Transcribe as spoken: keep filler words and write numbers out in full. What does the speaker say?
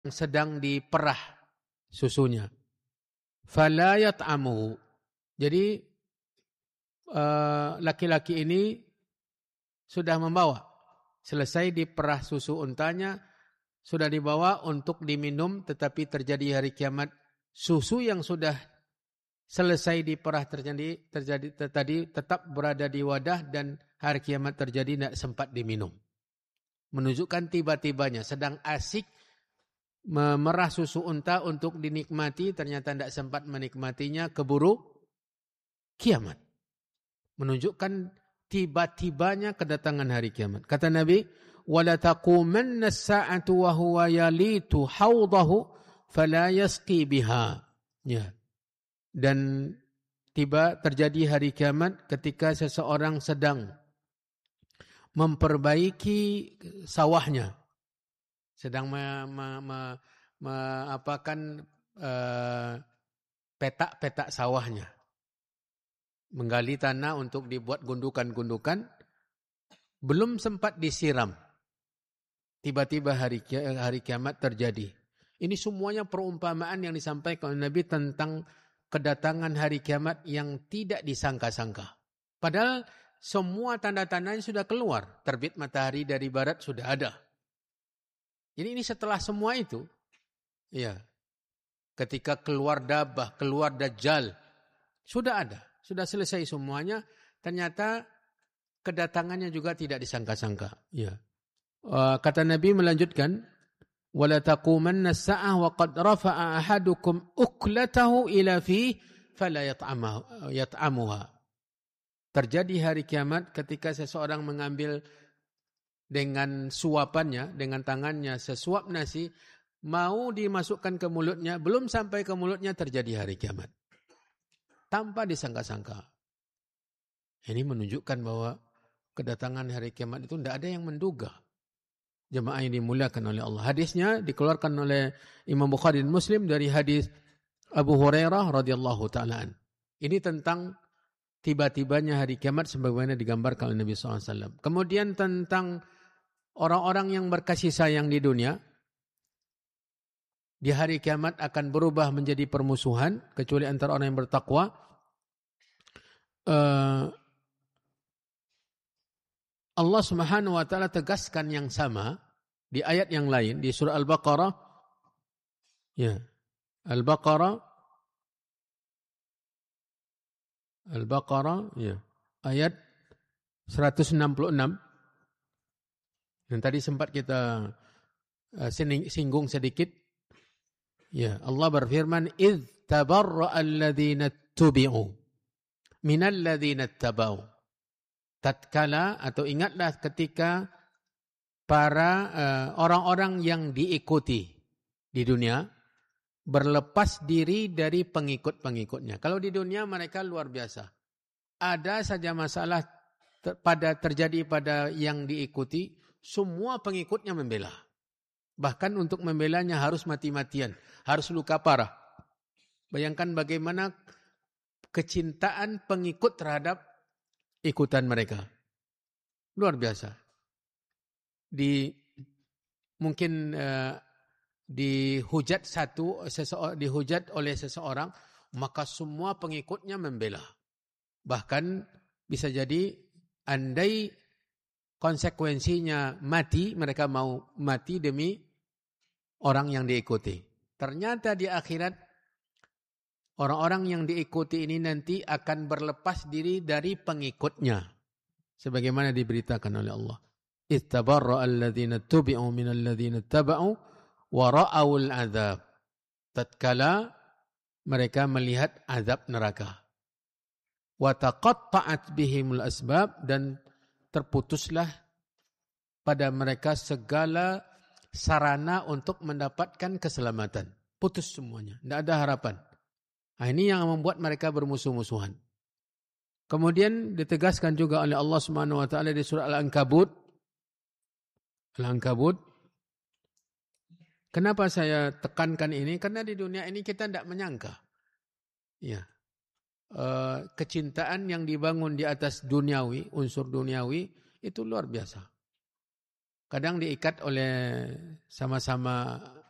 sedang diperah susunya. Fala yat'amuhu. Jadi uh, laki-laki ini sudah membawa. Selesai diperah susu untanya, sudah dibawa untuk diminum, tetapi terjadi hari kiamat. Susu yang sudah selesai diperah terjadi, terjadi tadi tetap berada di wadah dan hari kiamat terjadi tidak sempat diminum. Menunjukkan tiba-tibanya sedang asik memerah susu unta untuk dinikmati, ternyata tidak sempat menikmatinya, keburu kiamat. Menunjukkan tiba-tibanya kedatangan hari kiamat. Kata Nabi, وَلَا تَقُومَنَّ السَّاعَةُ وَهُوَ يَلِيتُ حَوْضَهُ فَلَا يَسْقِي بِهَا. Ya. Dan tiba terjadi hari kiamat ketika seseorang sedang memperbaiki sawahnya, sedang me, me, me, me, apakan uh, petak-petak sawahnya, menggali tanah untuk dibuat gundukan-gundukan, belum sempat disiram, tiba-tiba hari hari kiamat terjadi. Ini semuanya perumpamaan yang disampaikan oleh Nabi tentang kedatangan hari kiamat yang tidak disangka-sangka. Padahal semua tanda-tandanya sudah keluar, terbit matahari dari barat sudah ada. Jadi ini setelah semua itu, ya, ketika keluar Dabah, keluar Dajjal, sudah ada, sudah selesai semuanya. Ternyata kedatangannya juga tidak disangka-sangka. Ya, uh, kata Nabi melanjutkan, وَلَا تَقُومَنَّ السَّاعَةُ وَقَدْ رَفَعَ أَحَدُكُمْ أُكْلَتَهُ إِلَى فِيهِ فَلَا يَطْعَمُهَا. Terjadi hari kiamat ketika seseorang mengambil dengan suapannya, dengan tangannya sesuap nasi, mau dimasukkan ke mulutnya, belum sampai ke mulutnya terjadi hari kiamat. Tanpa disangka-sangka. Ini menunjukkan bahwa kedatangan hari kiamat itu tidak ada yang menduga. Jemaah yang dimuliakan oleh Allah. Hadisnya dikeluarkan oleh Imam Bukhari dan Muslim dari hadis Abu Hurairah radhiyallahu ta'ala an. Ini tentang tiba-tibanya hari kiamat sebagaimana digambarkan oleh Nabi shallallahu alaihi wasallam. Kemudian tentang orang-orang yang berkasih sayang di dunia, di hari kiamat akan berubah menjadi permusuhan, kecuali antara orang yang bertakwa. Uh, Allah Subhanahu wa taala tegaskan yang sama di ayat yang lain di surah Al-Baqarah. Ya. Al-Baqarah Al-Baqarah ya. Ayat seratus enam puluh enam. Yang tadi sempat kita uh, singgung sedikit. Ya, Allah berfirman, "Idz tabarra'a alladziina tubi'u minal ladziina tabau." Tatkala atau ingatlah ketika para uh, orang-orang yang diikuti di dunia berlepas diri dari pengikut-pengikutnya. Kalau di dunia mereka luar biasa. Ada saja masalah ter- pada terjadi pada yang diikuti, semua pengikutnya membela. Bahkan untuk membelanya harus mati-matian, harus luka parah. Bayangkan bagaimana kecintaan pengikut terhadap ikutan mereka. Luar biasa. Di mungkin uh, dihujat satu seseorang, dihujat oleh seseorang, maka semua pengikutnya membela. Bahkan bisa jadi andai konsekuensinya mati, mereka mau mati demi orang yang diikuti. Ternyata di akhirat orang-orang yang diikuti ini nanti akan berlepas diri dari pengikutnya. Sebagaimana diberitakan oleh Allah. Ittabarra alladhina tubi'u minal ladhina taba'u wa ra'awul azab. Tatkala mereka melihat azab neraka. Wa taqatta'at bihimul asbab, dan terputuslah pada mereka segala sarana untuk mendapatkan keselamatan. Putus semuanya. Tidak ada harapan. Nah, ini yang membuat mereka bermusuh-musuhan. Kemudian ditegaskan juga oleh Allah Subhanahu wa taala di surah Al-Ankabut. Al-Ankabut. Kenapa saya tekankan ini? Karena di dunia ini kita tidak menyangka. Ya. E, kecintaan yang dibangun di atas duniawi, unsur duniawi, itu luar biasa. Kadang diikat oleh sama-sama